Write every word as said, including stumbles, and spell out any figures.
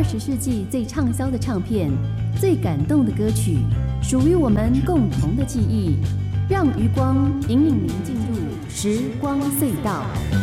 二十世纪最畅销的唱片，最感动的歌曲，属于我们共同的记忆。让余光引领您进入时光隧道。